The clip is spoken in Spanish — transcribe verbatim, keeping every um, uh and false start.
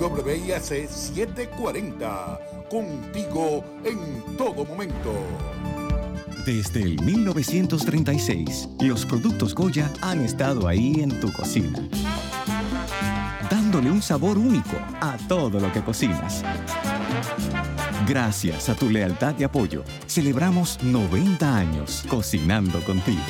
W I A C setecientos cuarenta, contigo en todo momento. Desde el mil novecientos treinta y seis, los productos Goya han estado ahí en tu cocina, dándole un sabor único a todo lo que cocinas. Gracias a tu lealtad y apoyo, celebramos noventa años cocinando contigo.